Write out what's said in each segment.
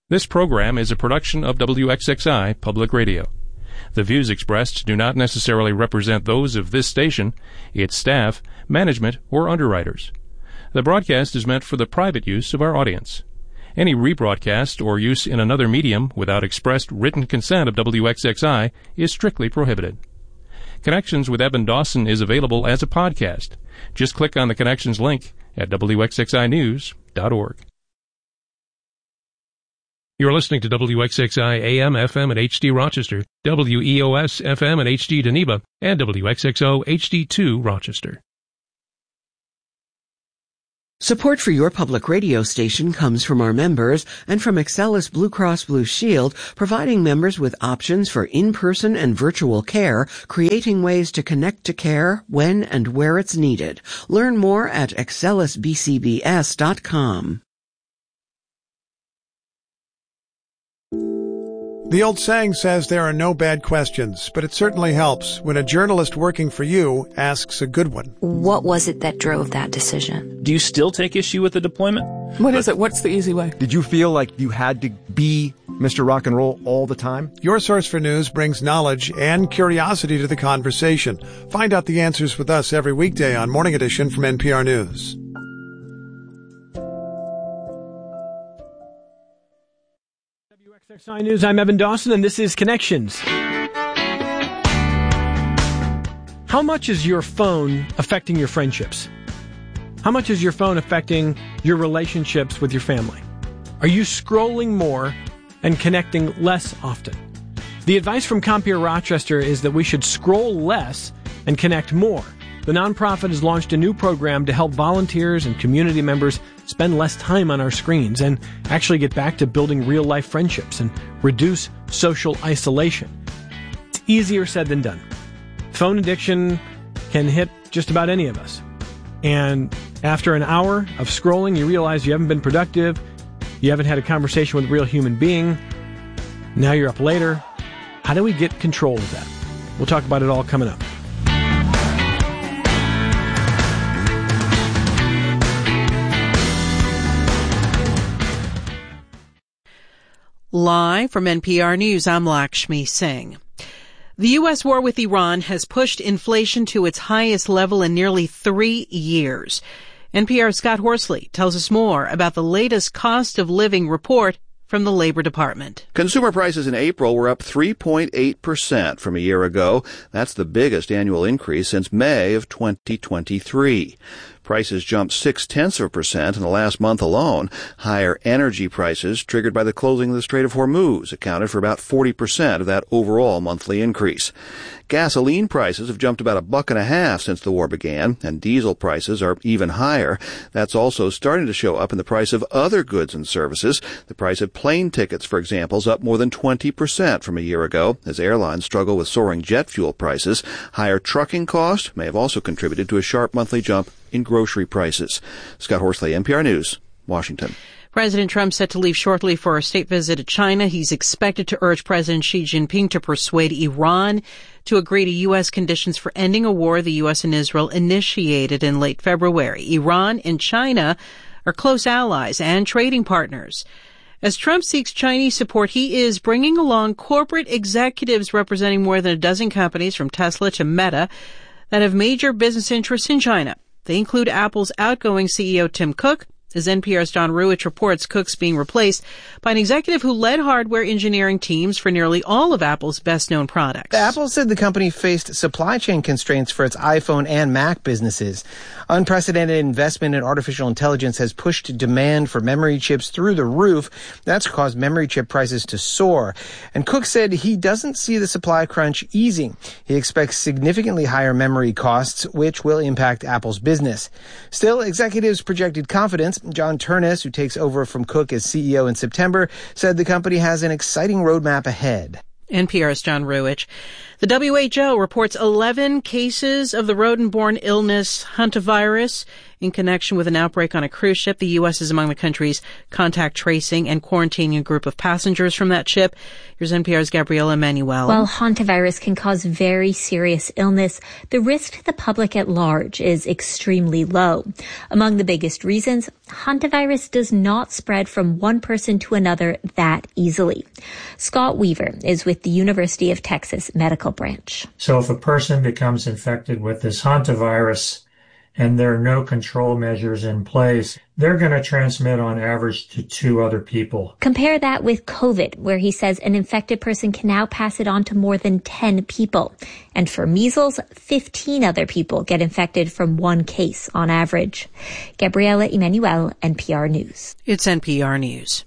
This program is a production of WXXI Public Radio. The views expressed do not necessarily represent those of this station, its staff, management, or underwriters. The broadcast is meant for the private use of our audience. Any rebroadcast or use in another medium without expressed written consent of WXXI is strictly prohibited. Connections with Evan Dawson is available as a podcast. Just click on the Connections link at WXXInews.org. You're listening to WXXI AM, FM, and HD Rochester, WEOS FM and HD Geneva, and WXXO HD2 Rochester. Support for your public radio station comes from our members and from Excellus Blue Cross Blue Shield, providing members with options for in-person and virtual care, creating ways to connect to care when and where it's needed. Learn more at excellusbcbs.com. The old saying says there are no bad questions, but it certainly helps when a journalist working for you asks a good one. What was it that drove that decision? Do you still take issue with the deployment? What is it? What's the easy way? Did you feel like you had to be Mr. Rock and Roll all the time? Your Source for News brings knowledge and curiosity to the conversation. Find out the answers with us every weekday on Morning Edition from NPR News. WXXI News, I'm Evan Dawson, and this is Connections. How much is your phone affecting your friendships? How much is your phone affecting your relationships with your family? Are you scrolling more and connecting less often? The advice from Compeer Rochester is that we should scroll less and connect more. The nonprofit has launched a new program to help volunteers and community members spend less time on our screens and actually get back to building real-life friendships and reduce social isolation. It's easier said than done. Phone addiction can hit just about any of us. And after an hour of scrolling, you realize you haven't been productive, you haven't had a conversation with a real human being, now you're up later. How do we get control of that? We'll talk about it all coming up. Live from NPR News, I'm Lakshmi Singh. The U.S. war with Iran has pushed inflation to its highest level in nearly 3 years. NPR's Scott Horsley tells us more about the latest cost of living report from the Labor Department. Consumer prices in April were up 3.8% from a year ago. That's the biggest annual increase since May of 2023. Prices jumped 0.6% in the last month alone. Higher energy prices, triggered by the closing of the Strait of Hormuz, accounted for about 40% of that overall monthly increase. Gasoline prices have jumped about $1.50 since the war began, and diesel prices are even higher. That's also starting to show up in the price of other goods and services. The price of plane tickets, for example, is up more than 20% from a year ago, as airlines struggle with soaring jet fuel prices. Higher trucking costs may have also contributed to a sharp monthly jump in grocery prices. Scott Horsley, NPR News, Washington. President Trump set to leave shortly for a state visit to China. He's expected to urge President Xi Jinping to persuade Iran to agree to U.S. conditions for ending a war the U.S. and Israel initiated in late February. Iran and China are close allies and trading partners. As Trump seeks Chinese support, he is bringing along corporate executives representing more than a dozen companies from Tesla to Meta that have major business interests in China. They include Apple's outgoing CEO Tim Cook. As NPR's John Ruwitch reports, Cook's being replaced by an executive who led hardware engineering teams for nearly all of Apple's best-known products. Apple said the company faced supply chain constraints for its iPhone and Mac businesses. Unprecedented investment in artificial intelligence has pushed demand for memory chips through the roof. That's caused memory chip prices to soar. And Cook said he doesn't see the supply crunch easing. He expects significantly higher memory costs, which will impact Apple's business. Still, executives projected confidence. John Turnus, who takes over from Cook as CEO in September, said the company has an exciting roadmap ahead. NPR's John Ruwitch. The WHO reports 11 cases of the rodent-borne illness hantavirus in connection with an outbreak on a cruise ship. The U.S. is among the countries contact tracing and quarantining a group of passengers from that ship. Here's NPR's Gabriela Emanuel. While hantavirus can cause very serious illness, the risk to the public at large is extremely low. Among the biggest reasons, hantavirus does not spread from one person to another that easily. Scott Weaver is with the University of Texas Medical Branch. So if a person becomes infected with this hantavirus and there are no control measures in place, they're going to transmit on average to 2 other people. Compare that with COVID, where he says an infected person can now pass it on to more than 10 people. And for measles, 15 other people get infected from one case on average. Gabriela Emanuel, NPR News. It's NPR News.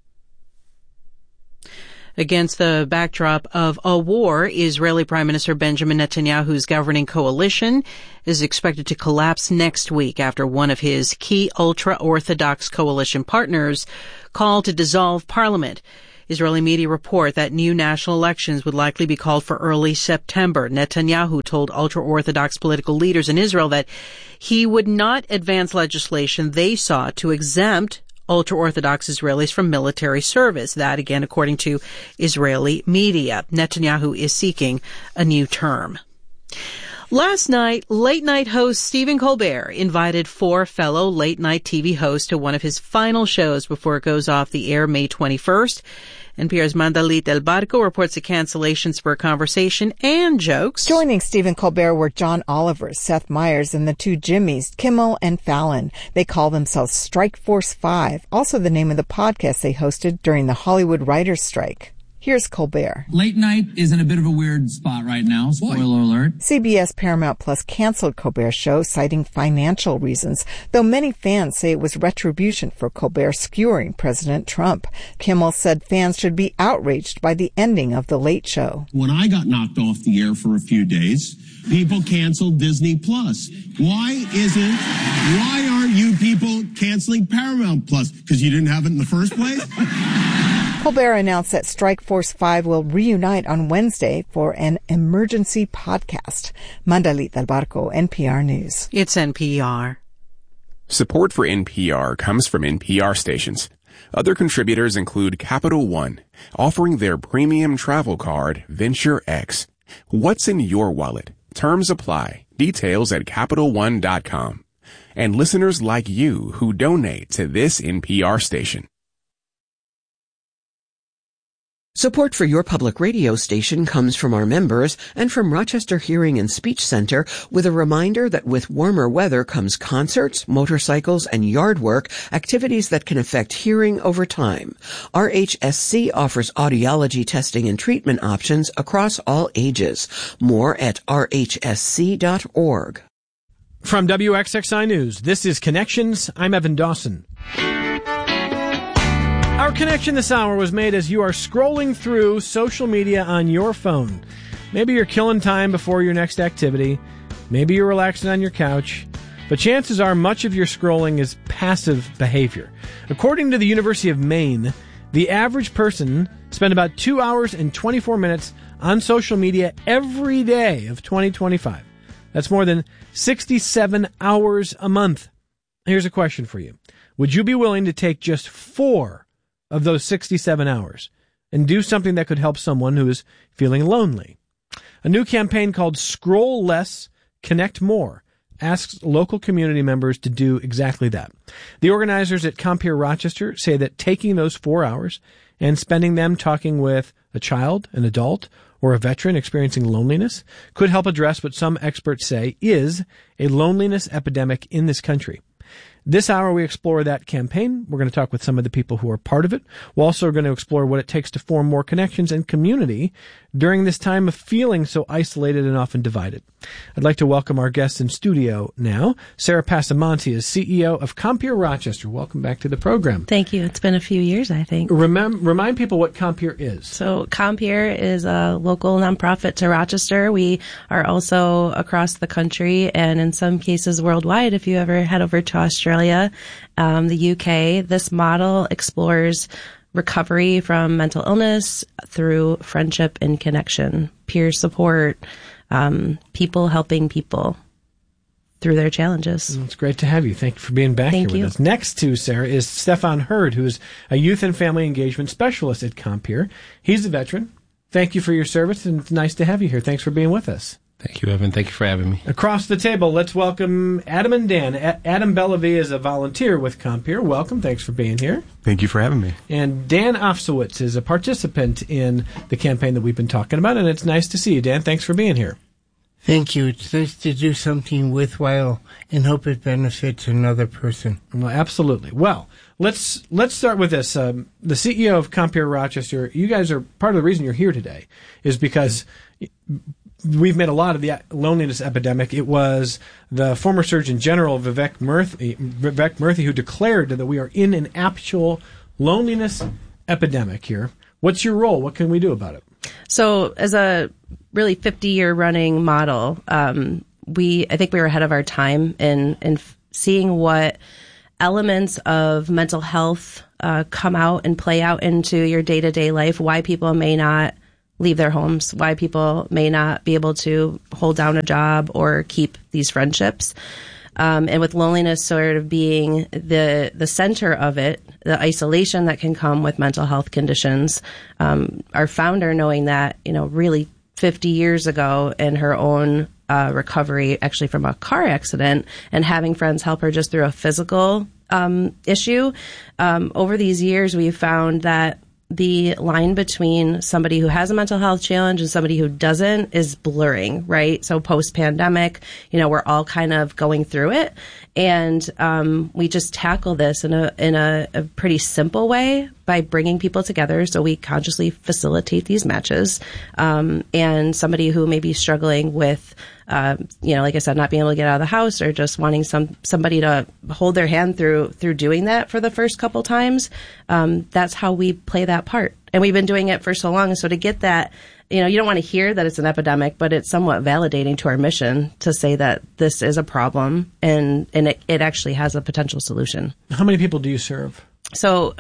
Against the backdrop of a war, Israeli Prime Minister Benjamin Netanyahu's governing coalition is expected to collapse next week after one of his key ultra-Orthodox coalition partners called to dissolve parliament. Israeli media report that new national elections would likely be called for early September. Netanyahu told ultra-Orthodox political leaders in Israel that he would not advance legislation they sought to exempt ultra-Orthodox Israelis from military service. That, again, according to Israeli media. Netanyahu is seeking a new term. Last night, late-night host Stephen Colbert invited 4 fellow late-night TV hosts to one of his final shows before it goes off the air May 21st. NPR's Mandalit Del Barco reports the cancellations for a conversation and jokes. Joining Stephen Colbert were John Oliver, Seth Meyers, and the 2 Jimmys, Kimmel and Fallon. They call themselves Strike Force 5, also the name of the podcast they hosted during the Hollywood writers' strike. Here's Colbert. Late night is in a bit of a weird spot right now. Spoiler alert. CBS Paramount Plus canceled Colbert's show, citing financial reasons, though many fans say it was retribution for Colbert skewering President Trump. Kimmel said fans should be outraged by the ending of The Late Show. When I got knocked off the air for a few days, people canceled Disney Plus. Why aren't you people canceling Paramount Plus? Because you didn't have it in the first place? Colbert announced that Strike Force 5 will reunite on Wednesday for an emergency podcast. Mandalit Del Barco, NPR News. It's NPR. Support for NPR comes from NPR stations. Other contributors include Capital One, offering their premium travel card, Venture X. What's in your wallet? Terms apply. Details at CapitalOne.com. And listeners like you who donate to this NPR station. Support for your public radio station comes from our members and from Rochester Hearing and Speech Center, with a reminder that with warmer weather comes concerts, motorcycles, and yard work, activities that can affect hearing over time. RHSC offers audiology testing and treatment options across all ages. More at rhsc.org. From WXXI News, this is Connections. I'm Evan Dawson. Our connection this hour was made as you are scrolling through social media on your phone. Maybe you're killing time before your next activity. Maybe you're relaxing on your couch. But chances are much of your scrolling is passive behavior. According to the University of Maine, the average person spent about 2 hours and 24 minutes on social media every day of 2025. That's more than 67 hours a month. Here's a question for you. Would you be willing to take just 4 of those 67 hours and do something that could help someone who is feeling lonely? A new campaign called Scroll Less, Connect More asks local community members to do exactly that. The organizers at Compeer Rochester say that taking those 4 hours and spending them talking with a child, an adult, or a veteran experiencing loneliness could help address what some experts say is a loneliness epidemic in this country. This hour, we explore that campaign. We're going to talk with some of the people who are part of it. We're also going to explore what it takes to form more connections and community during this time of feeling so isolated and often divided. I'd like to welcome our guests in studio now. Sarah Passamonte is CEO of Compeer Rochester. Welcome back to the program. Thank you. It's been a few years, I think. Remind people what Compeer is. So Compeer is a local nonprofit to Rochester. We are also across the country and in some cases worldwide. If you ever head over to Australia, the UK, this model explores recovery from mental illness through friendship and connection, peer support, people helping people. through their challenges. It's great to have you. Thank you for being back here with us. Next to Sarah is Stefan Hurd, who is a youth and family engagement specialist at Compeer. He's a veteran. Thank you for your service, and it's nice to have you here. Thanks for being with us. Thank you, Evan. Thank you for having me. Across the table, let's welcome Adam and Dan. Adam Bellavie is a volunteer with Compeer. Welcome. Thanks for being here. Thank you for having me. And Dan Ofsowitz is a participant in the campaign that we've been talking about, and it's nice to see you, Dan. Thanks for being here. Thank you. It's nice to do something worthwhile and hope it benefits another person. Well, absolutely. Well, let's start with this. The CEO of Compeer Rochester, you guys are part of the reason you're here today is because we've made a lot of the loneliness epidemic. It was the former Surgeon General, Vivek Murthy, who declared that we are in an actual loneliness epidemic here. What's your role? What can we do about it? So as a really 50-year running model, I think we were ahead of our time in seeing what elements of mental health come out and play out into your day-to-day life, why people may not leave their homes, why people may not be able to hold down a job or keep these friendships. And with loneliness sort of being the center of it, the isolation that can come with mental health conditions, our founder knowing that, really 50 years ago in her own recovery actually from a car accident and having friends help her just through a physical issue, over these years we've found that the line between somebody who has a mental health challenge and somebody who doesn't is blurring, right? So post-pandemic, we're all kind of going through it. And we just tackle this in a pretty simple way by bringing people together. So we consciously facilitate these matches. And somebody who may be struggling with, like I said, not being able to get out of the house or just wanting somebody to hold their hand through doing that for the first couple times, that's how we play that part. And we've been doing it for so long. And so to get that, you don't want to hear that it's an epidemic, but it's somewhat validating to our mission to say that this is a problem and it actually has a potential solution. How many people do you serve? So,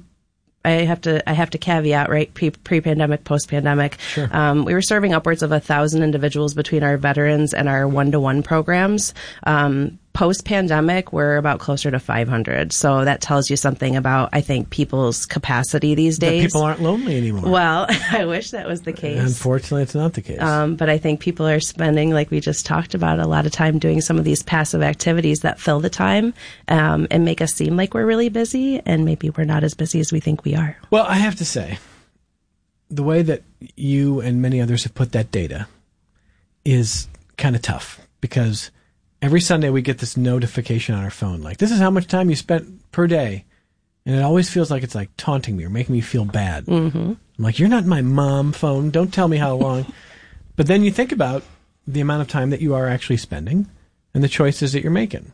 I have to caveat, right? Pre-pandemic, post-pandemic. Sure. We were serving upwards of 1,000 individuals between our veterans and our one-to-one programs. Post-pandemic, we're about closer to 500. So that tells you something about, I think, people's capacity these days. That people aren't lonely anymore. Well, I wish that was the case. Unfortunately, it's not the case. But I think people are spending, like we just talked about, a lot of time doing some of these passive activities that fill the time and make us seem like we're really busy, and maybe we're not as busy as we think we are. Well, I have to say, the way that you and many others have put that data is kind of tough because every Sunday we get this notification on our phone, like, this is how much time you spent per day. And it always feels like it's like taunting me or making me feel bad. Mm-hmm. I'm like, you're not my mom phone. Don't tell me how long. But then you think about the amount of time that you are actually spending and the choices that you're making.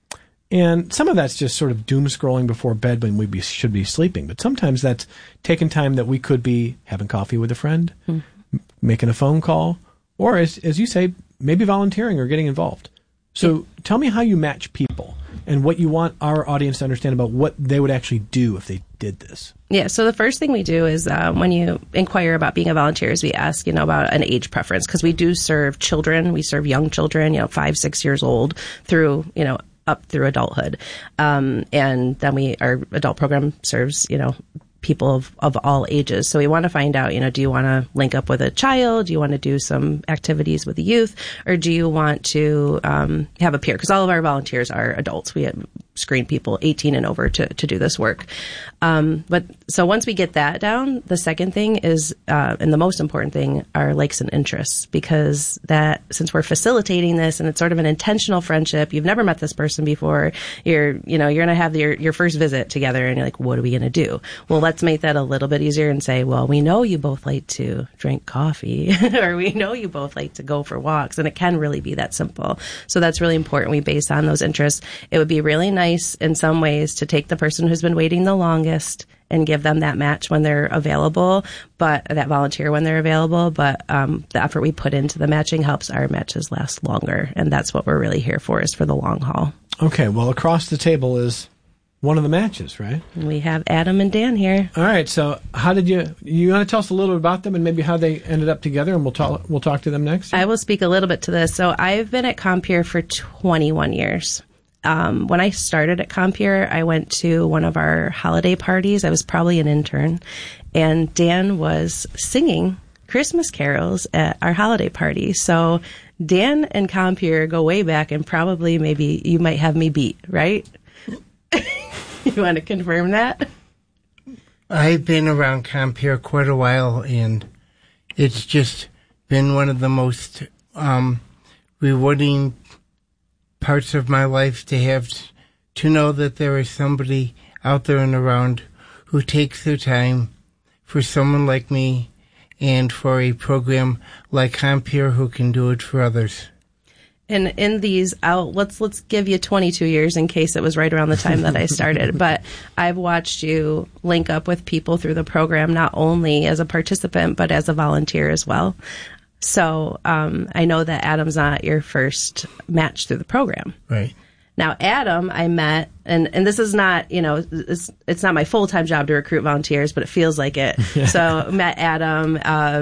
And some of that's just sort of doom scrolling before bed when we should be sleeping. But sometimes that's taking time that we could be having coffee with a friend, making a phone call, or as you say, maybe volunteering or getting involved. So tell me how you match people and what you want our audience to understand about what they would actually do if they did this. Yeah, so the first thing we do is when you inquire about being a volunteer is we ask, about an age preference because we do serve children. We serve young children, 5, 6 years old through, up through adulthood. And then our adult program serves, people of all ages. So we want to find out, do you want to link up with a child? Do you want to do some activities with the youth? Or do you want to have a peer? Because all of our volunteers are adults. We screen people 18 and over to do this work. But so once we get that down, the second thing is, and the most important thing, are likes and interests, because that since we're facilitating this and it's sort of an intentional friendship, you've never met this person before, you're going to have your first visit together and you're like, what are we going to do? Well, let's make that a little bit easier and say, well, we know you both like to drink coffee or we know you both like to go for walks, and it can really be that simple. So that's really important. We base on those interests. It would be really nice in some ways to take the person who's been waiting the longest and give them that match when they're available, but that volunteer when they're available. But the effort we put into the matching helps our matches last longer. And that's what we're really here for, is for the long haul. Okay. Well, across the table is one of the matches, right? We have Adam and Dan here. All right. So how did you want to tell us a little bit about them and maybe how they ended up together, and we'll talk to them next? I will speak a little bit to this. So I've been at Compeer for 21 years. When I started at Compeer, I went to one of our holiday parties. I was probably an intern, and Dan was singing Christmas carols at our holiday party. So Dan and Compeer go way back, and probably maybe you might have me beat, right? You want to confirm that? I've been around Compeer quite a while, and it's just been one of the most rewarding parts of my life to have to know that there is somebody out there and around who takes their time for someone like me and for a program like Compeer who can do it for others. And in these, let's give you 22 years in case it was right around the time that I started. But I've watched you link up with people through the program, not only as a participant, but as a volunteer as well. So I know that Adam's not your first match through the program. Right. Now, Adam, I met, and this is not, it's not my full-time job to recruit volunteers, but it feels like it. So I met Adam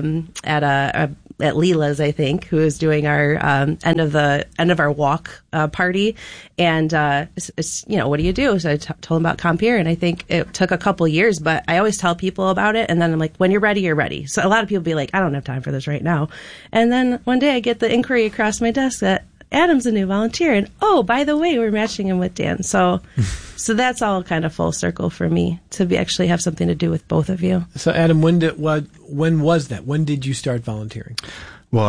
at Leela's, I think, who is doing our end of our walk party. And, what do you do? So I told him about Compeer, and I think it took a couple years, but I always tell people about it. And then I'm like, when you're ready, you're ready. So a lot of people be like, I don't have time for this right now. And then one day I get the inquiry across my desk that Adam's a new volunteer, and by the way, we're matching him with Dan. So that's all kind of full circle for me to actually have something to do with both of you. So Adam, when was that? When did you start volunteering? Well,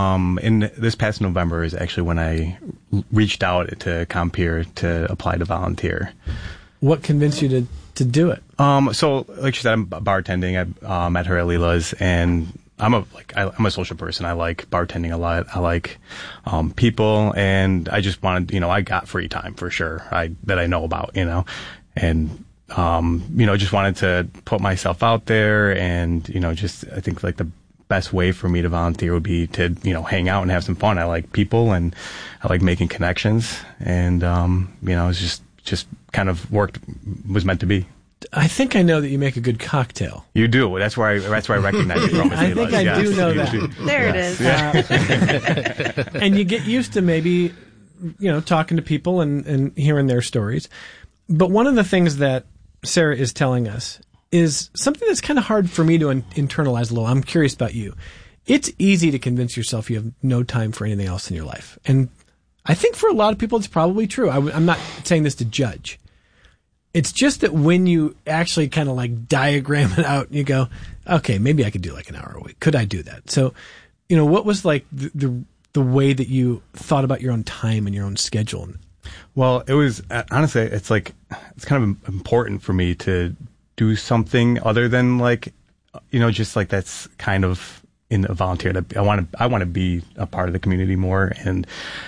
in this past November is actually when I reached out to Compeer to apply to volunteer. What convinced you to do it? So like she said, I'm bartending. I met her at Leela's, and I'm a social person. I like bartending a lot. I like people, and I just wanted, I got free time for sure. That I know about, and just wanted to put myself out there, and I think like the best way for me to volunteer would be to hang out and have some fun. I like people, and I like making connections, and it's just kind of was meant to be. I think I know that you make a good cocktail. You do. That's where I recognize you from. I think I do know that. There it is. Yeah. And you get used to maybe, talking to people and hearing their stories. But one of the things that Sarah is telling us is something that's kind of hard for me to internalize a little. I'm curious about you. It's easy to convince yourself you have no time for anything else in your life. And I think for a lot of people, it's probably true. I'm not saying this to judge. It's just that when you actually kind of like diagram it out, you go, okay, maybe I could do like an hour a week. Could I do that? So, what was like the way that you thought about your own time and your own schedule? Well, it was honestly, it's kind of important for me to do something other than just like that's kind of in a volunteer. I want to be a part of the community more, and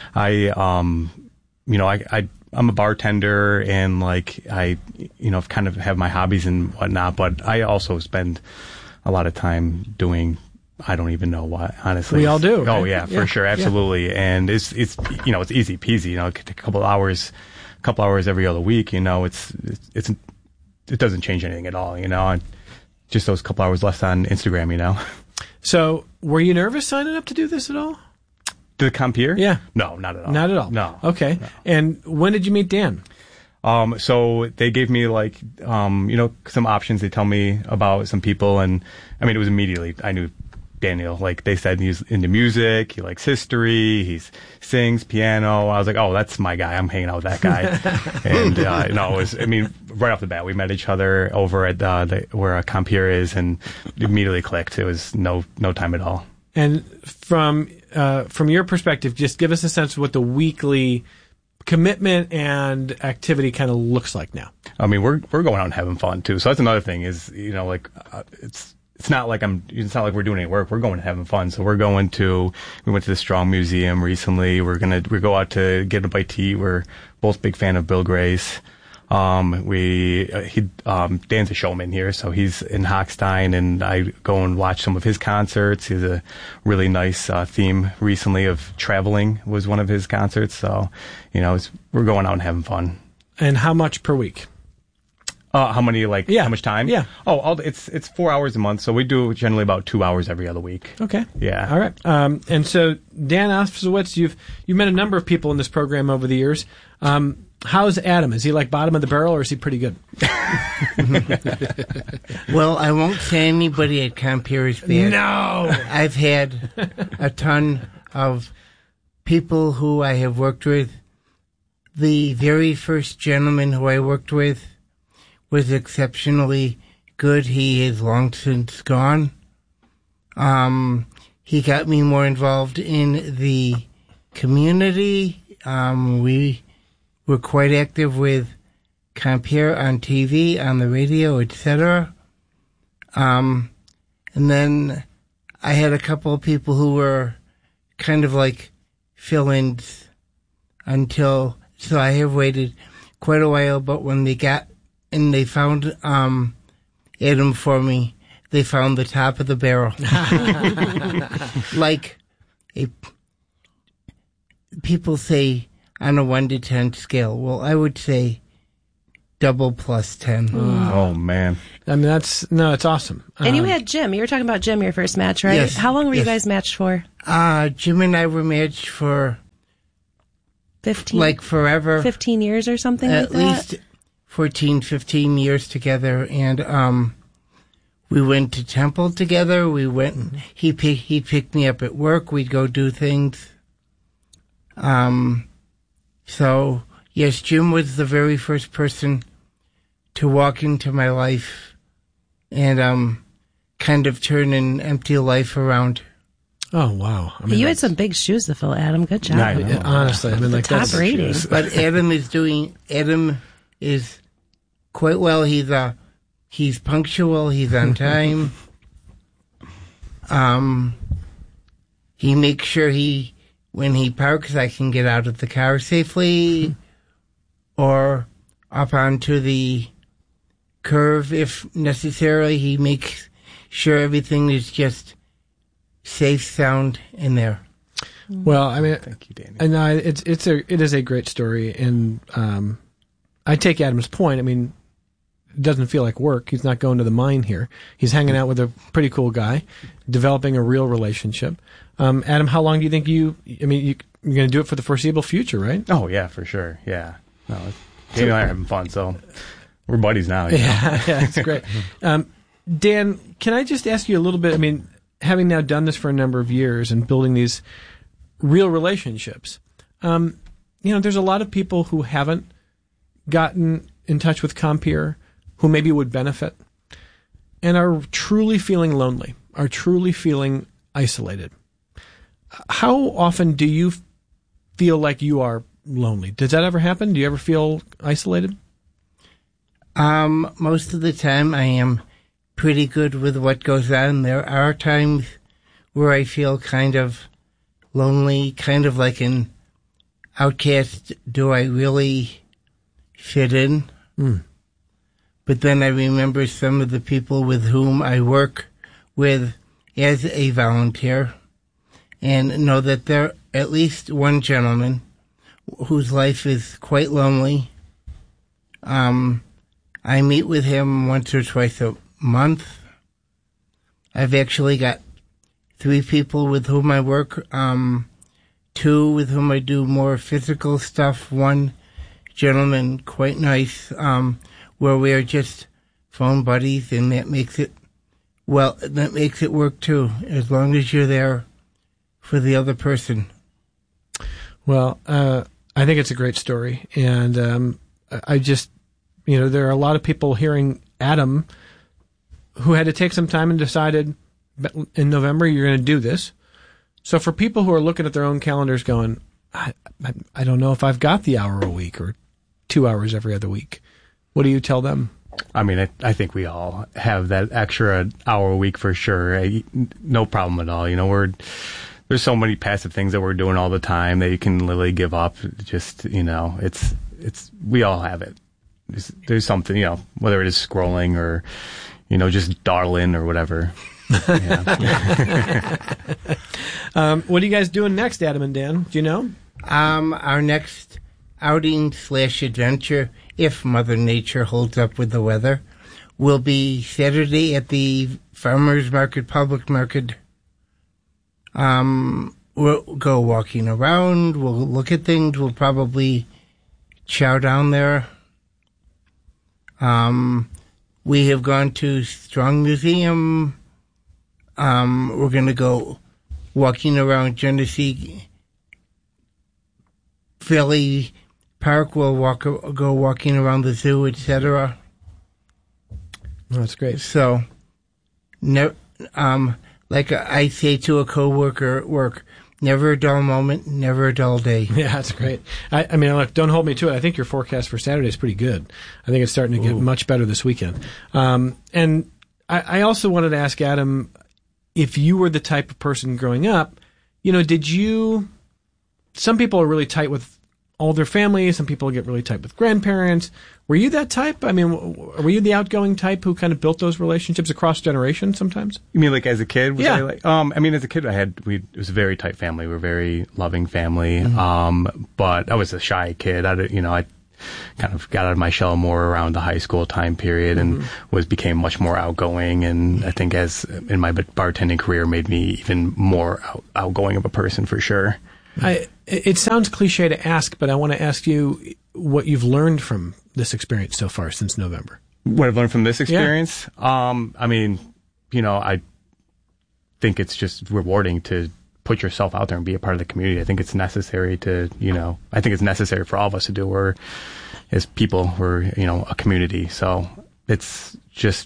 I'm a bartender, and I kind of have my hobbies and whatnot, but I also spend a lot of time doing I don't even know what, honestly. We all do. Oh right? yeah, for sure, absolutely. Yeah. And it's it's easy peasy. A couple hours every other week. It doesn't change anything at all. And just those couple hours less on Instagram. So were you nervous signing up to do this at all? To Compeer? Yeah. No, not at all. Not at all? No. Okay. No. And when did you meet Dan? So they gave me some options. They tell me about some people, and it was immediately, I knew Daniel. They said he's into music, he likes history, he sings piano. I was like, oh, that's my guy. I'm hanging out with that guy. And, it was, right off the bat, we met each other over at, where Compeer is, and immediately clicked. It was no time at all. And from your perspective, just give us a sense of what the weekly commitment and activity kind of looks like now. We're going out and having fun too. So that's another thing is, it's not like we're doing any work. We're going and having fun. So we went to the Strong Museum recently. We go out to get a bite to eat. We're both big fan of Bill Grace. Dan's a showman here, so he's in Hochstein, and I go and watch some of his concerts. He has a really nice theme recently of traveling was one of his concerts. So, we're going out and having fun. And how much per week? How many, how much time? Yeah. Oh, it's 4 hours a month, so we do generally about 2 hours every other week. Okay. Yeah. All right. And so, Dan Oszowicz, you've met a number of people in this program over the years. How's Adam? Is he like bottom of the barrel, or is he pretty good? Well, I won't say anybody at Compeer is bad. No! I've had a ton of people who I have worked with. The very first gentleman who I worked with was exceptionally good. He is long since gone. He got me more involved in the community. We were quite active with Compeer on TV, on the radio, etc. And then I had a couple of people who were kind of like fill-ins so I have waited quite a while, but when they found Adam for me, they found the top of the barrel. People say on a 1 to 10 scale. Well, I would say double plus 10. Oh, man. I mean, it's awesome. And you had Jim. You were talking about Jim, your first match, right? Yes. How long were you guys matched for? Jim and I were matched for 15? Like forever. 15 years or something like that? At least 14, 15 years together. And we went to Temple together. We went. He picked me up at work. We'd go do things. So, yes, Jim was the very first person to walk into my life and kind of turn an empty life around. Oh, wow. I mean, you had some big shoes to fill, Adam. Good job. Honestly, I mean, like, top rating. But Adam is quite well. He's punctual. He's on time. He makes sure when he parks, I can get out of the car safely or up onto the curve if necessary. He makes sure everything is just safe, sound in there. Well, I mean, thank you, Danny. And it is a great story, and I take Adam's point. I mean, it doesn't feel like work. He's not going to the mine here. He's hanging out with a pretty cool guy, developing a real relationship. Adam, how long do you think you're going to do it for the foreseeable future, right? Oh, yeah, for sure. Yeah. No, Danny and I are having fun, so we're buddies now. Yeah, it's great. Dan, can I just ask you a little bit? I mean, having now done this for a number of years and building these real relationships, there's a lot of people who haven't gotten in touch with Compeer who maybe would benefit and are truly feeling lonely, are truly feeling isolated. How often do you feel like you are lonely? Does that ever happen? Do you ever feel isolated? Most of the time I am pretty good with what goes on. There are times where I feel kind of lonely, kind of like an outcast. Do I really fit in? But then I remember some of the people with whom I work with as a volunteer and know that there at least one gentleman whose life is quite lonely. I meet with him once or twice a month. I've actually got 3 people with whom I work, 2 with whom I do more physical stuff, 1 gentleman, quite nice, where we are just phone buddies, and that makes it work too, as long as you're there for the other person. Well, I think it's a great story, and I just, there are a lot of people hearing Adam who had to take some time and decided in November you're going to do this. So for people who are looking at their own calendars going, I don't know if I've got the hour a week or 2 hours every other week, what do you tell them? I mean, I think we all have that extra hour a week for sure. No problem at all. There's so many passive things that we're doing all the time that you can literally give up. Just, we all have it. There's something, whether it is scrolling or, just dawdling or whatever. What are you guys doing next, Adam and Dan? Do you know? Our next outing/adventure, if Mother Nature holds up with the weather, will be Saturday at the Farmers Market, Public Market. We'll go walking around, we'll look at things, we'll probably chow down there. We have gone to Strong Museum. We're going to go walking around Genesee Valley Park. We'll go walking around the zoo, etc. That's great. So, like I say to a coworker at work, never a dull moment, never a dull day. Yeah, that's great. I mean, look, don't hold me to it. I think your forecast for Saturday is pretty good. I think it's starting to get much better this weekend. And I also wanted to ask Adam, if you were the type of person growing up, some people are really tight with all their family. Some people get really tight with grandparents. Were you that type? I mean, were you the outgoing type who kind of built those relationships across generations sometimes? You mean like as a kid? Yeah. As a kid, it was a very tight family. We were a very loving family. Mm-hmm. But I was a shy kid. I kind of got out of my shell more around the high school time period and became much more outgoing. And I think as in my bartending career made me even more outgoing of a person for sure. It sounds cliche to ask, but I want to ask you what you've learned from this experience so far since November. What I've learned from this experience? Yeah. I think it's just rewarding to put yourself out there and be a part of the community. I think it's necessary for all of us to do. We're, as people, we're, a community. So it's just,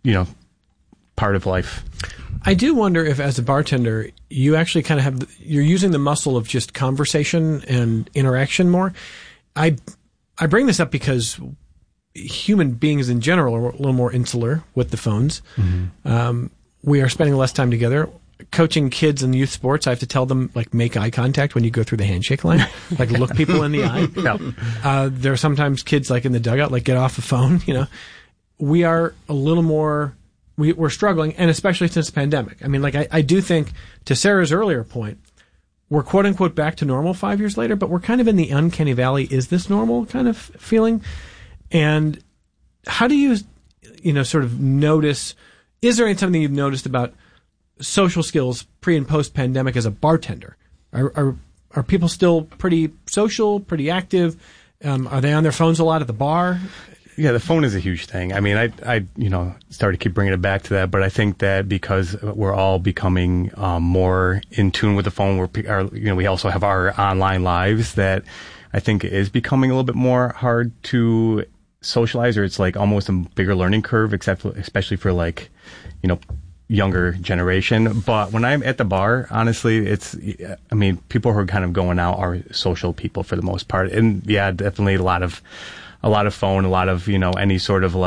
part of life. I do wonder if, as a bartender, you actually kind of you're using the muscle of just conversation and interaction more. I bring this up because human beings in general are a little more insular with the phones. Mm-hmm. We are spending less time together. Coaching kids in youth sports, I have to tell them, make eye contact when you go through the handshake line. Look people in the eye. Yeah. There are sometimes kids, in the dugout, get off the phone, We are a little more... We're struggling, and especially since the pandemic. I mean, I do think, to Sarah's earlier point, we're quote-unquote back to normal 5 years later, but we're kind of in the uncanny valley, is this normal kind of feeling? And how do you, sort of notice, is there something you've noticed about social skills pre- and post-pandemic as a bartender? Are people still pretty social, pretty active? Are they on their phones a lot at the bar? Yeah, the phone is a huge thing. I mean, I started to keep bringing it back to that, but I think that because we're all becoming more in tune with the phone, we also have our online lives, that I think it is becoming a little bit more hard to socialize, or it's almost a bigger learning curve, especially for younger generation. But when I'm at the bar, honestly, people who are kind of going out are social people for the most part, and yeah, definitely a lot of phone, a lot of, any sort of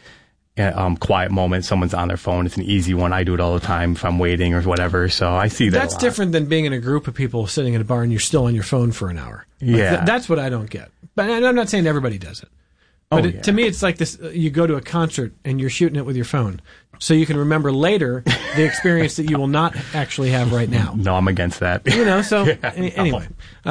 quiet moment. Someone's on their phone. It's an easy one. I do it all the time if I'm waiting or whatever. So I see that. That's different than being in a group of people sitting at a bar and you're still on your phone for an hour. Yeah. That's what I don't get. But I'm not saying everybody does it. But to me, it's like this, you go to a concert and you're shooting it with your phone. So you can remember later the experience that you will not actually have right now. No, I'm against that. Anyway.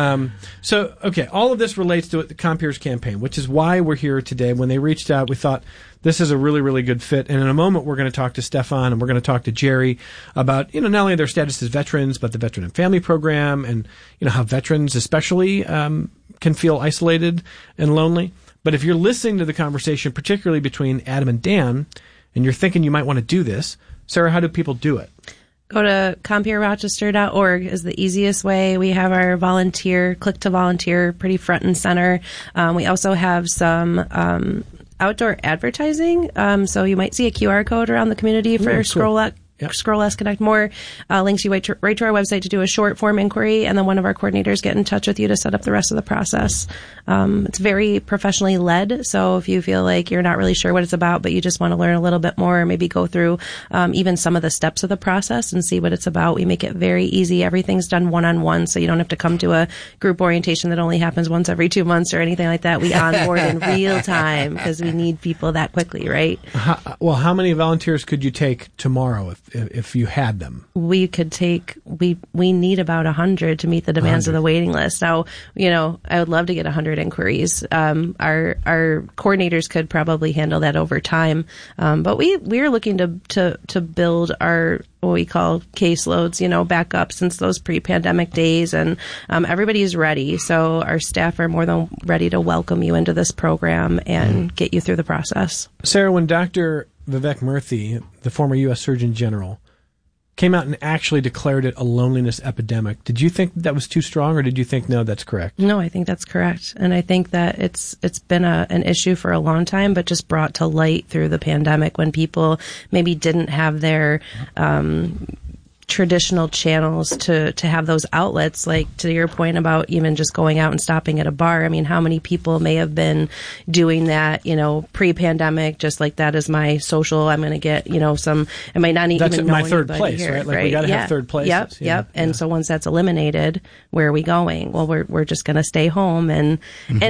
All of this relates to the Compeers campaign, which is why we're here today. When they reached out, we thought this is a really, really good fit. And in a moment, we're going to talk to Stefan and we're going to talk to Jerry about, not only their status as veterans, but the Veteran and Family Program and, how veterans especially can feel isolated and lonely. But if you're listening to the conversation, particularly between Adam and Dan, and you're thinking you might want to do this, Sarah, how do people do it? Go to CompierRochester.org is the easiest way. We have our click to volunteer pretty front and center. We also have some outdoor advertising. So you might see a QR code around the community for Scroll Less Connect More. Links you right to our website to do a short form inquiry, and then one of our coordinators get in touch with you to set up the rest of the process. It's very professionally led, so if you feel like you're not really sure what it's about, but you just want to learn a little bit more, maybe go through even some of the steps of the process and see what it's about. We make it very easy. Everything's done one-on-one, so you don't have to come to a group orientation that only happens once every 2 months or anything like that. We onboard in real time because we need people that quickly, right? How many volunteers could you take tomorrow if you had them? We could take, we need about 100 to meet the demands of the waiting list. Now, I would love to get 100 inquiries. Our coordinators could probably handle that over time, but we're looking to build our what we call caseloads, back up since those pre-pandemic days, and everybody is ready. So our staff are more than ready to welcome you into this program and get you through the process. Sarah, when Dr. Vivek Murthy, the former U.S. Surgeon General, came out and actually declared it a loneliness epidemic, did you think that was too strong, or did you think, no, that's correct? No, I think that's correct. And I think that it's been an issue for a long time, but just brought to light through the pandemic when people maybe didn't have their traditional channels to have those outlets, like to your point about even just going out and stopping at a bar. I mean, how many people may have been doing that, pre-pandemic, just like that is my social, I'm going to get, some, I might not that's even know my third anybody place, here, right? Like we got to have third places. Yep. And so once that's eliminated, where are we going? Well, we're just going to stay home and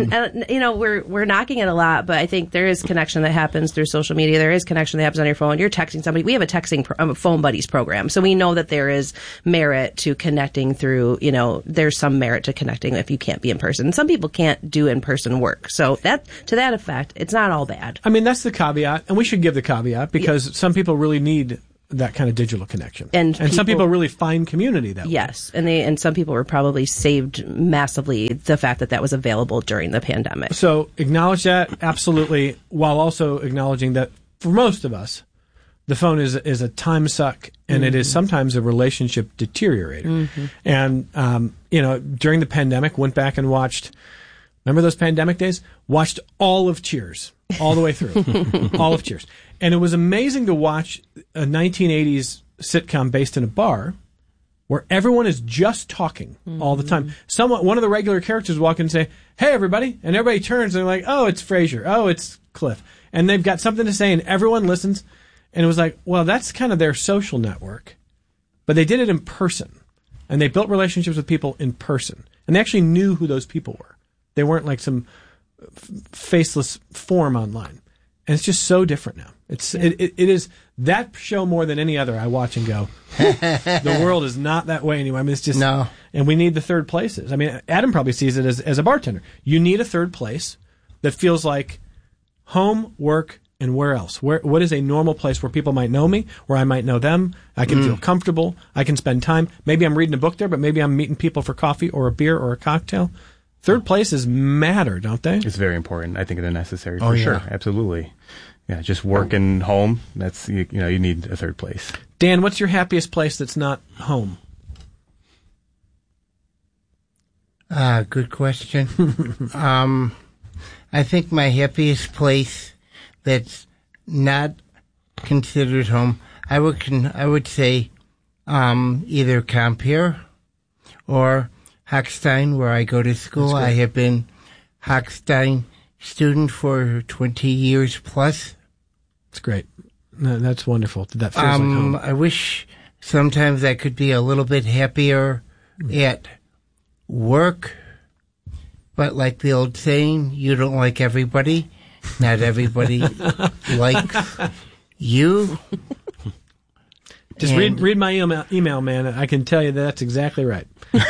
we're knocking it a lot, but I think there is connection that happens through social media. There is connection that happens on your phone. You're texting somebody. We have a texting phone buddies program. So we know that there is merit to connecting through, there's some merit to connecting if you can't be in person. Some people can't do in-person work. So that, to that effect, it's not all bad. I mean, that's the caveat, and we should give the caveat because some people really need that kind of digital connection. And some people really find community that way. Yes. And some people were probably saved massively the fact that was available during the pandemic. So acknowledge that, absolutely, while also acknowledging that for most of us, the phone is a time suck, and it is sometimes a relationship deteriorator. And, during the pandemic, went back and watched, remember those pandemic days? Watched all of Cheers, all the way through. All of Cheers. And it was amazing to watch a 1980s sitcom based in a bar where everyone is just talking all the time. One of the regular characters walk in and say, "Hey, everybody," and everybody turns and they're like, "Oh, it's Frasier. Oh, it's Cliff." And they've got something to say, and everyone listens. And it was like, well, that's kind of their social network. But they did it in person. And they built relationships with people in person. And they actually knew who those people were. They weren't like some faceless form online. And it's just so different now. It is that show more than any other I watch and go, the world is not that way anymore. I mean, it's just, no. And we need the third places. I mean, Adam probably sees it as a bartender. You need a third place that feels like home, work, and where else? What is a normal place where people might know me, where I might know them? I can feel comfortable. I can spend time. Maybe I'm reading a book there, but maybe I'm meeting people for coffee or a beer or a cocktail. Third places matter, don't they? It's very important. I think they're necessary for sure. Absolutely. Yeah, just work and home. That's you need a third place. Dan, what's your happiest place that's not home? Good question. I think my happiest place that's not considered home, I would say either Compeer or Hochstein, where I go to school. I have been Hochstein student for 20 years plus. That's great. No, that's wonderful. That feels like home. I wish sometimes I could be a little bit happier at work, but like the old saying, you don't like everybody. Not everybody likes you. Just read my email, man. I can tell you that's exactly right.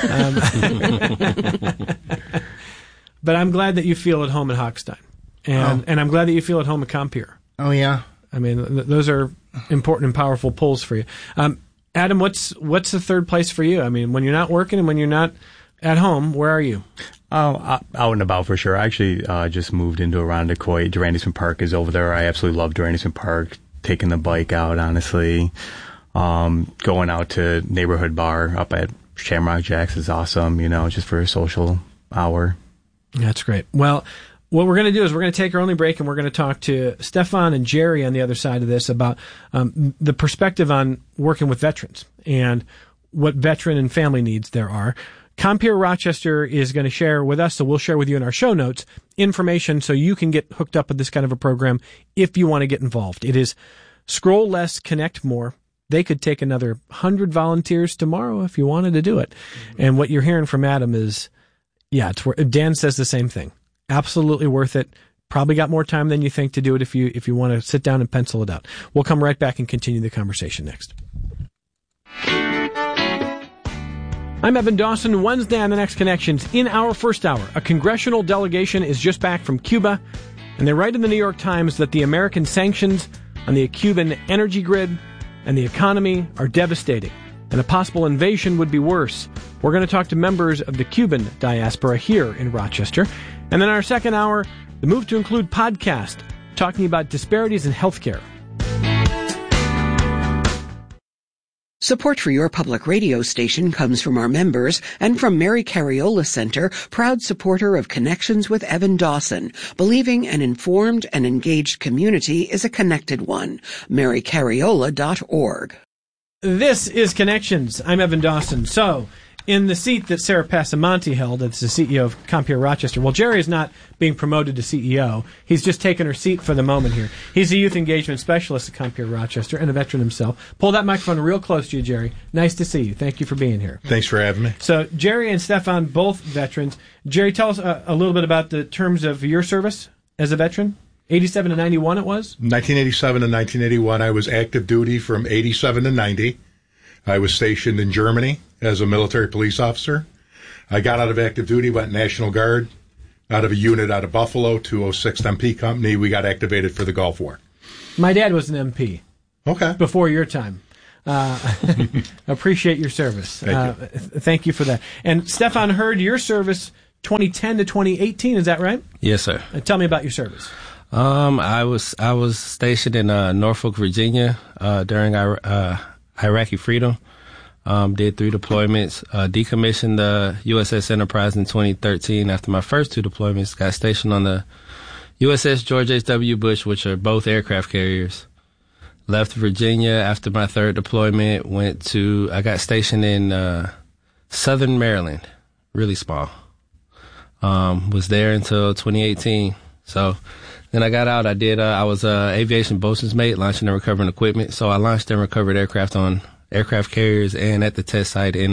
But I'm glad that you feel at home at Hochstein. And I'm glad that you feel at home at Compeer. Oh, yeah. I mean, those are important and powerful pulls for you. Adam, what's the third place for you? I mean, when you're not working and when you're not at home, where are you? Out and about for sure. I actually just moved into Irondequoit. Durand-Eastman Park is over there. I absolutely love Durand-Eastman Park. Taking the bike out, honestly. Going out to neighborhood bar up at Shamrock Jacks is awesome, just for a social hour. That's great. Well, what we're going to do is we're going to take our only break and we're going to talk to Stefan and Jerry on the other side of this about the perspective on working with veterans and what veteran and family needs there are. Compeer Rochester is going to share with us, so we'll share with you in our show notes, information so you can get hooked up with this kind of a program if you want to get involved. It is Scroll Less, Connect More. They could take another 100 volunteers tomorrow if you wanted to do it. And what you're hearing from Adam is, it's worth. Dan says the same thing. Absolutely worth it. Probably got more time than you think to do it if you want to sit down and pencil it out. We'll come right back and continue the conversation next. I'm Evan Dawson. Wednesday on The Next Connections. In our first hour, a congressional delegation is just back from Cuba, and they write in the New York Times that the American sanctions on the Cuban energy grid and the economy are devastating, and a possible invasion would be worse. We're going to talk to members of the Cuban diaspora here in Rochester. And then our second hour, the move to include podcast, talking about disparities in healthcare. Support for your public radio station comes from our members and from Mary Cariola Center, proud supporter of Connections with Evan Dawson, believing an informed and engaged community is a connected one. MaryCariola.org. This is Connections. I'm Evan Dawson. So, in the seat that Sarah Passamonte held as the CEO of Compeer Rochester, well, Jerry is not being promoted to CEO. He's just taken her seat for the moment here. He's a youth engagement specialist at Compeer Rochester and a veteran himself. Pull that microphone real close to you, Jerry. Nice to see you. Thank you for being here. Thanks for having me. So, Jerry and Stefan, both veterans. Jerry, tell us a little bit about the terms of your service as a veteran. 87 to 91 it was? 1987 to 1981, I was active duty from 87 to 90. I was stationed in Germany as a military police officer. I got out of active duty, went National Guard, out of a unit out of Buffalo, 206th MP Company. We got activated for the Gulf War. My dad was an MP. Okay. Before your time. Appreciate your service. Thank you for that. And Stefan, heard your service 2010 to 2018, is that right? Yes, sir. Tell me about your service. I was stationed in Norfolk, Virginia during Iraqi freedom. Did 3 deployments. Decommissioned the USS Enterprise in 2013. After my first 2 deployments, got stationed on the USS George H.W. Bush, which are both aircraft carriers. Left Virginia after my 3rd deployment. I got stationed in Southern Maryland, really small. Was there until 2018. So then I got out. I was aviation bosun's mate, launching and recovering equipment. So I launched and recovered aircraft on aircraft carriers and at the test site in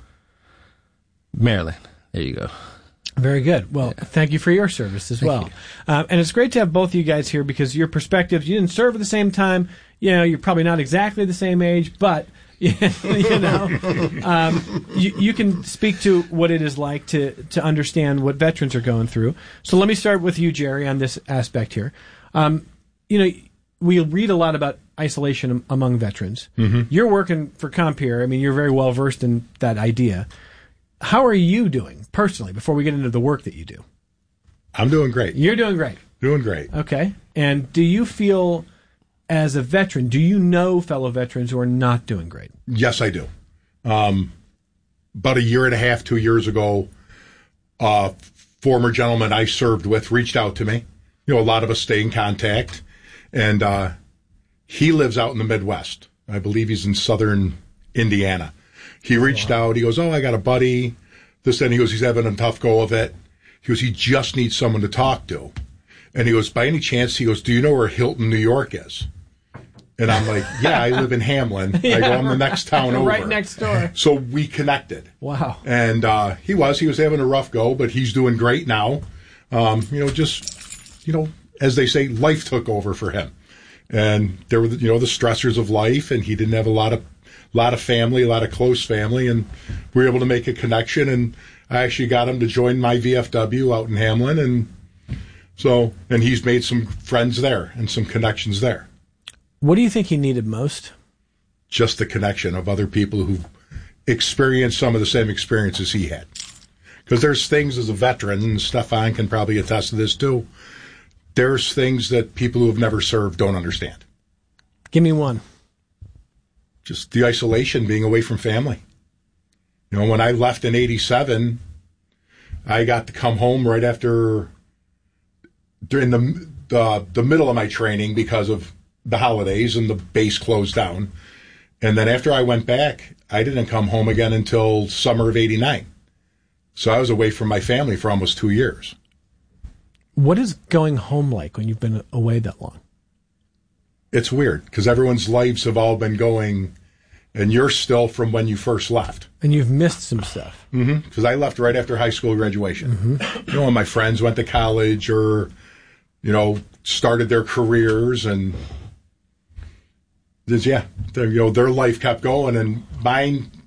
Maryland. There you go. Very good. Well, Thank you for your service as well. And it's great to have both of you guys here because your perspectives, you didn't serve at the same time. You know, you're probably not exactly the same age, but you can speak to what it is like to understand what veterans are going through. So let me start with you, Jerry, on this aspect here. We read a lot about isolation among veterans. Mm-hmm. You're working for Compeer. I mean, you're very well versed in that idea. How are you doing personally before we get into the work that you do? I'm doing great. You're doing great. Doing great. Okay. And do you feel, as a veteran, do you know fellow veterans who are not doing great? Yes, I do. About 1.5 years, 2 years ago, a former gentleman I served with reached out to me. You know, a lot of us stay in contact. And he lives out in the Midwest. I believe he's in southern Indiana. He reached out. He goes, I got a buddy. He goes, he's having a tough go of it. He goes, he just needs someone to talk to. And he goes, by any chance, he goes, do you know where Hilton, New York is? And I'm like, yeah, I live in Hamlin. I go, I'm the next town over. Right next door. So we connected. Wow. And he was having a rough go, but he's doing great now. As they say, life took over for him. And there were, the stressors of life, and he didn't have a lot of family, a lot of close family, and we were able to make a connection, and I actually got him to join my VFW out in Hamlin, and he's made some friends there and some connections there. What do you think he needed most? Just the connection of other people who experienced some of the same experiences he had. Because there's things as a veteran, and Stefan can probably attest to this too, there's things that people who have never served don't understand. Give me one. Just the isolation, being away from family. When I left in 87, I got to come home right after, during the middle of my training because of the holidays and the base closed down. And then after I went back, I didn't come home again until summer of 89. So I was away from my family for almost 2 years. What is going home like when you've been away that long? It's weird because everyone's lives have all been going, and you're still from when you first left. And you've missed some stuff. Mm-hmm. Because I left right after high school graduation. Mm-hmm. When my friends went to college or, started their careers, and their life kept going, and mine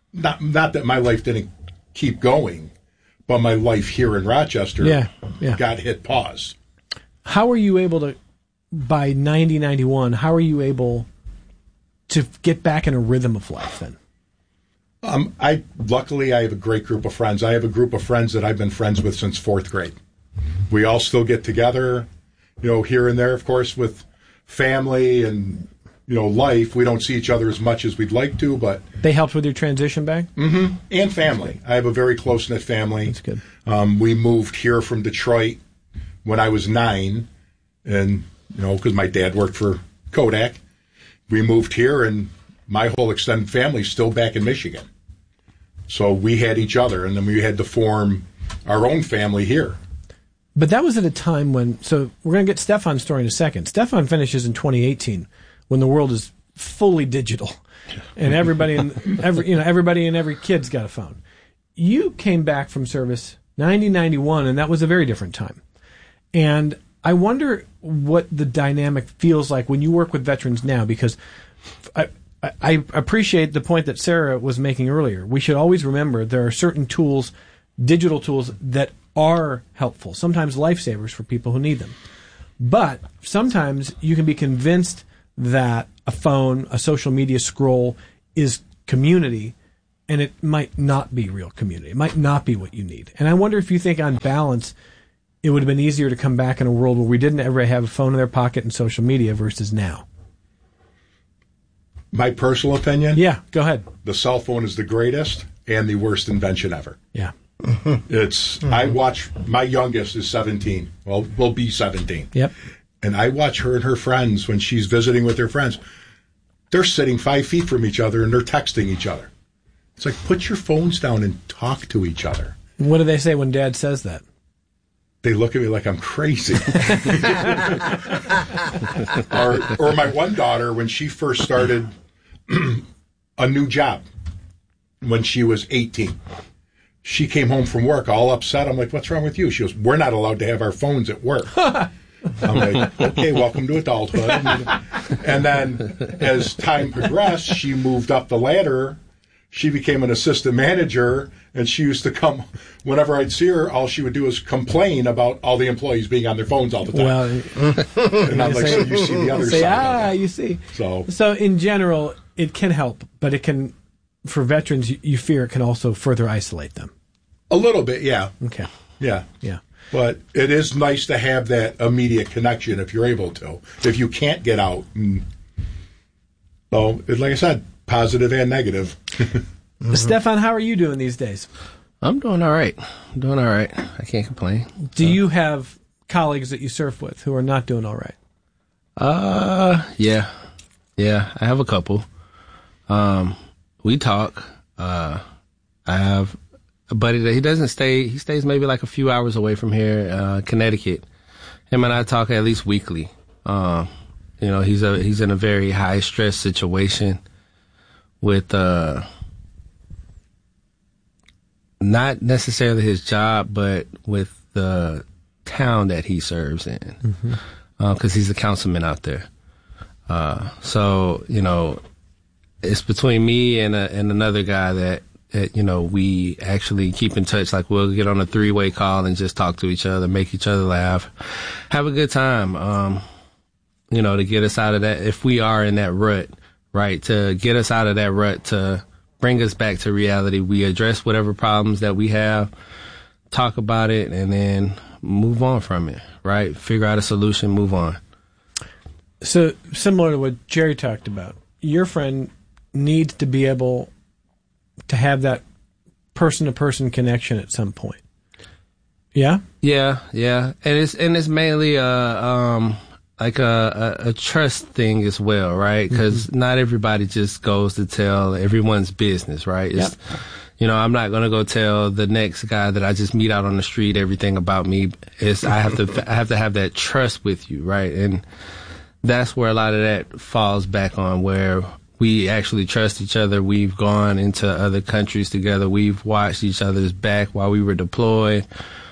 not that my life didn't keep going, but my life here in Rochester got hit pause. How were you able to, by 90-91, how are you able to get back in a rhythm of life then? Luckily, I have a great group of friends. I have a group of friends that I've been friends with since 4th grade. We all still get together, here and there, of course, with family and, life. We don't see each other as much as we'd like to, but... They helped with your transition back? Mm-hmm. And family. I have a very close-knit family. That's good. We moved here from Detroit when I was 9, and, because my dad worked for Kodak. We moved here, and my whole extended family's still back in Michigan. So we had each other, and then we had to form our own family here. But that was at a time when, so we're going to get Stefan's story in a second. Stefan finishes in 2018 when the world is fully digital and everybody and every kid's got a phone. You came back from service 90-91, and that was a very different time. And I wonder what the dynamic feels like when you work with veterans now, because I appreciate the point that Sarah was making earlier. We should always remember there are certain tools, digital tools, that are helpful, sometimes lifesavers for people who need them. But sometimes you can be convinced that a phone, a social media scroll is community, and it might not be real community. It might not be what you need. And I wonder if you think on balance it would have been easier to come back in a world where we didn't ever have a phone in their pocket and social media versus now. My personal opinion? Yeah, go ahead. The cell phone is the greatest and the worst invention ever. Yeah. I watch, my youngest is 17. Well, will be 17. Yep. And I watch her and her friends when she's visiting with her friends. They're sitting 5 feet from each other and they're texting each other. It's like, put your phones down and talk to each other. What do they say when Dad says that? They look at me like I'm crazy. or my one daughter, when she first started a new job, when she was 18, she came home from work all upset. I'm like, what's wrong with you? She goes, we're not allowed to have our phones at work. I'm like, okay, welcome to adulthood. And then as time progressed, she moved up the ladder. She became an assistant manager, and she used to come, whenever I'd see her, all she would do is complain about all the employees being on their phones all the time. Well, and I'm like, so you see the other side. You see. So in general, it can help, but it can, for veterans, you fear it can also further isolate them. A little bit, yeah. Okay. Yeah. Yeah. But it is nice to have that immediate connection if you're able to. If you can't get out. So, like I said, positive and negative. Stefan, how are you doing these days? I'm doing all right. I can't complain. Do you have colleagues that you surf with who are not doing all right? Yeah. I have a couple. We talk. I have a buddy that he doesn't stay. He stays maybe like a few hours away from here, Connecticut. Him and I talk at least weekly. He's in a very high stress situation with not necessarily his job, but with the town that he serves in, because he's a councilman out there. So it's between me and another guy that we actually keep in touch. Like, we'll get on a 3-way call and just talk to each other, make each other laugh, have a good time. To get us out of that, if we are in that rut, right, to get us out of that rut, to bring us back to reality. We address whatever problems that we have, talk about it, and then move on from it, right? Figure out a solution, move on. So, similar to what Jerry talked about, your friend needs to be able to have that person-to-person connection at some point. Yeah? Yeah. And it's mainly like a trust thing as well, right? Because not everybody just goes to tell everyone's business, right? It's, I'm not going to go tell the next guy that I just meet out on the street everything about me. I have to have that trust with you, right? And that's where a lot of that falls back on, where we actually trust each other. We've gone into other countries together. We've watched each other's back while we were deployed.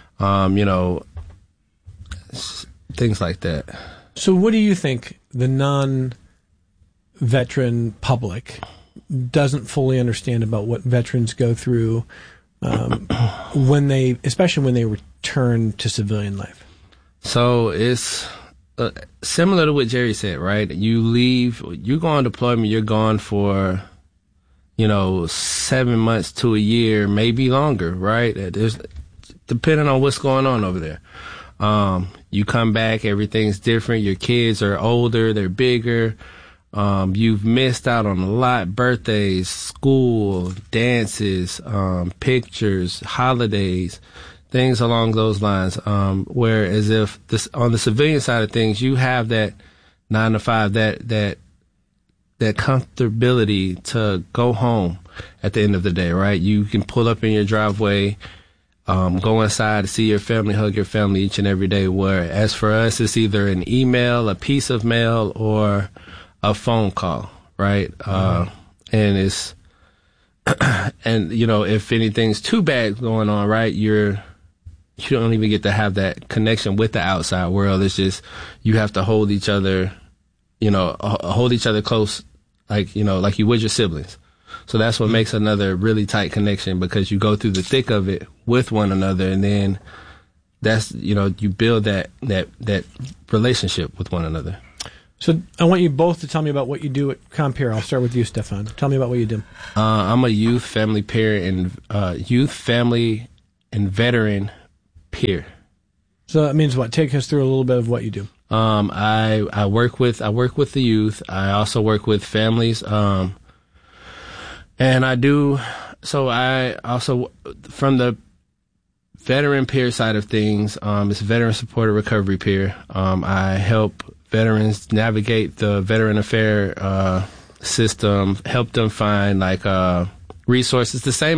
Things like that. So what do you think the non-veteran public doesn't fully understand about what veterans go through especially when they return to civilian life? So it's similar to what Jerry said, right? You leave, you go on deployment, you're gone for, 7 months to a year, maybe longer, right? There's, depending on what's going on over there. You come back, everything's different. Your kids are older, they're bigger. You've missed out on a lot: birthdays, school, dances, pictures, holidays, things along those lines. Whereas if on the civilian side of things, you have that 9 to 5, that comfortability to go home at the end of the day, right? You can pull up in your driveway, go inside to see your family, hug your family each and every day. Whereas for us, it's either an email, a piece of mail, or a phone call, right? And it's, and if anything's too bad going on, right, you don't even get to have that connection with the outside world. It's just, you have to hold each other, hold each other close, like you would your siblings. So that's what makes another really tight connection, because you go through the thick of it with one another, and then that's, you build that relationship with one another. So I want you both to tell me about what you do at Compeer. I'll start with you, Stefan. Tell me about what you do. I'm a youth, family, and veteran peer. So that means what? Take us through a little bit of what you do. I work with the youth. I also work with families. And I also, from the veteran peer side of things, it's Veteran Supported Recovery Peer. I help veterans navigate the veteran affair system, help them find resources, the same